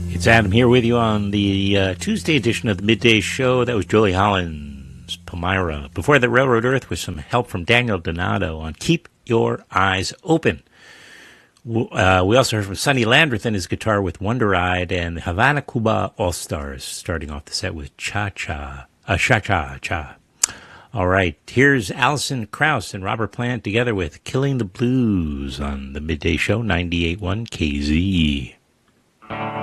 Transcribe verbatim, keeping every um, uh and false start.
It's Adam here with you on the uh, Tuesday edition of the Midday Show. That was Jolie Holland's Palmyra. Before that, Railroad Earth with some help from Daniel Donato on Keep Your Eyes Open. Uh, we also heard from Sonny Landreth and his guitar with Wonder-Eyed, and the Havana Cuba All-Stars starting off the set with Cha-Cha, uh, Cha-Cha-Cha. All right, here's Alison Krauss and Robert Plant together with Killing the Blues on the Midday Show, ninety-eight point one K Z.